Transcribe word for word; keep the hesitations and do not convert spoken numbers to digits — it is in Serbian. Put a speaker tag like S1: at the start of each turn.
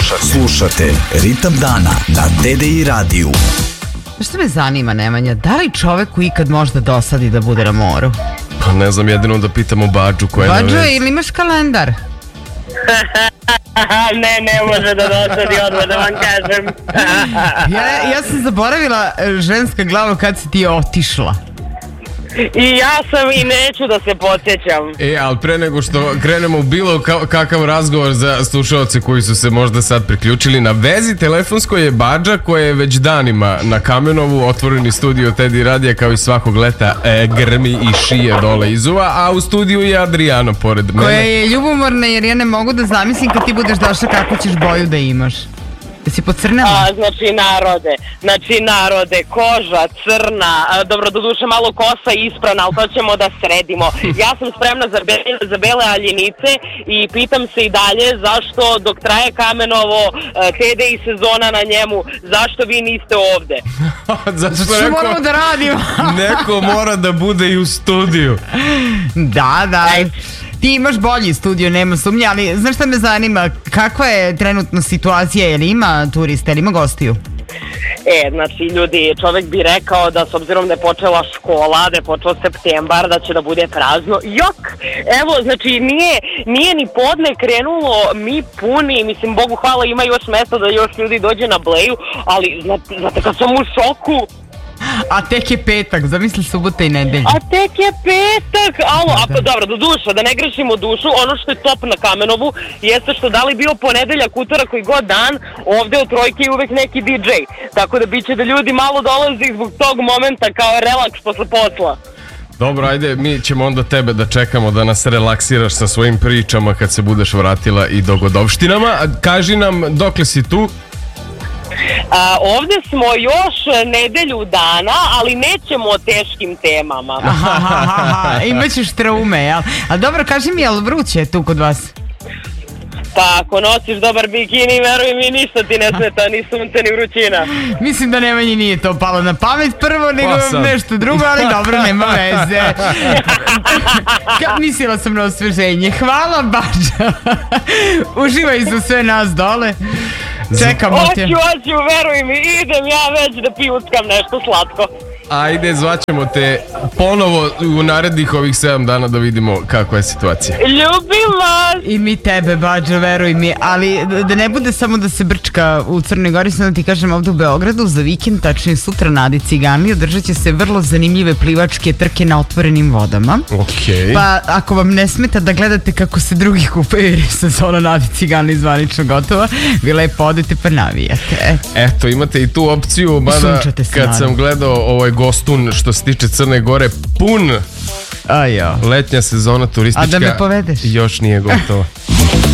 S1: Slušate, slušate Ritam dana na D D I radiju.
S2: Što me zanima, Nemanja, da li čoveku ikad možda dosadi da bude na moru?
S3: Pa ne znam, jedino da pitamo Badžu koja je...
S2: Badžu, ili imaš kalendar?
S4: Ne, ne može da dosadi, odmah da vam kažem.
S2: ja, ja sam zaboravila ženska glava kad si ti otišla.
S4: I ja sam i neću da se podsjećam.
S3: E, ali pre nego što krenemo u bilo ka- kakav razgovor za slušalce koji su se možda sad priključili, na vezi telefonskoj je Badža koja je već danima na Kamenovu, otvoreni studio Teddy radija kao i svakog leta e, grmi i šije dole izuva, a u studiju je Adriano pored mene.
S2: Koja je ljubomorna jer ja ne mogu da zamislim kad ti budeš došla kako ćeš boju da imaš. Da si pocrnela?
S4: A, znači narode, znači narode, koža, crna, a, dobro, do duše malo kosa isprana, ali to ćemo da sredimo. Ja sam spremna za bele, za bele aljenice i pitam se i dalje zašto dok traje Kamenovo, T D I sezona na njemu, zašto vi niste ovde?
S3: Zato
S2: što neko, moramo da radimo.
S3: Neko mora da bude i u studiju.
S2: Da, da. Aj. Ti imaš bolji studio, nema sumnje, ali znaš šta me zanima, kakva je trenutno situacija, je li ima turista, je li ima gostiju?
S4: E, znači ljudi, čovek bi rekao da s obzirom da je počela škola, da je počeo septembar, da će da bude prazno. Jok! Evo, znači nije, nije ni podne krenulo, mi puni, mislim, Bogu hvala, ima još mesta da još ljudi dođe na Bleju, ali znate, znate kad sam u šoku.
S2: A tek je petak, zamisli subota i nedelja.
S4: A tek je petak, alo, a pa dobro, do duša, da ne grešimo dušu, ono što je top na Kamenovu jeste što da li bio ponedeljak, utorak, koji god dan, ovde u Trojke je uvek neki D J, tako da bit će da ljudi malo dolaze zbog tog momenta kao relaks posle posla.
S3: Dobro, ajde, mi ćemo onda tebe da čekamo da nas relaksiraš sa svojim pričama kad se budeš vratila i dogodovštinama. Kaži nam, dokle si tu?
S4: A, ovde smo još nedelju dana, ali nećemo o teškim temama.
S2: Aha, aha, aha. Imaćeš traume, jel? A dobro, kaži mi, jel vruće tu kod vas?
S4: Pa ako nosiš dobar bikini, veruj mi, ništa ti ne smeta, ni sunce, ni vrućina.
S2: Mislim da Nemanji nije to palo na pamet prvo, nego
S3: Osam.
S2: nešto drugo, ali dobro, nema veze. Mislila sam na osveženje. Hvala, Badža. Uživaj za sve nas dole. Čekamo te.
S4: Oću, oću, veruj mi, idem ja već da pijuckam nešto slatko.
S3: Ajde, zvaćemo te ponovo u narednih ovih sedam dana da vidimo kakva je situacija.
S4: Ljubim vas!
S2: I mi tebe, Badža, veruj mi. Ali da ne bude samo da se brčka u Crnoj Gori, sam da ti kažem, ovdje u Beogradu za vikend, tačnije sutra na Adi Cigani, održat će se vrlo zanimljive plivačke trke na otvorenim vodama.
S3: Okay.
S2: Pa ako vam ne smeta da gledate kako se drugi kupaju jer je sezona na Adi Cigani zvanično gotova, vi lepo odete pa navijate.
S3: Eto, imate i tu opciju, mada kad sam gledao ovaj gostun što se tiče Crne Gore, pun.
S2: Ajo.
S3: Letnja sezona turistička.
S2: A da me povedeš?
S3: Još nije gotova.